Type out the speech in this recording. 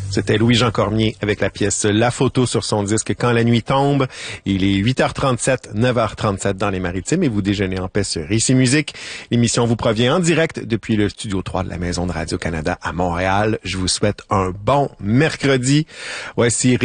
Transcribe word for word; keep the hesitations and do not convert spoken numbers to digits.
C'était Louis-Jean Cormier avec la pièce La Photo sur son disque Quand la nuit tombe. Il est huit heures trente-sept, neuf heures trente-sept dans les Maritimes et vous déjeunez en paix sur Ici Musique. L'émission vous provient en direct depuis le studio trois de la Maison de Radio-Canada à Montréal. Je vous souhaite un bon mercredi. Voici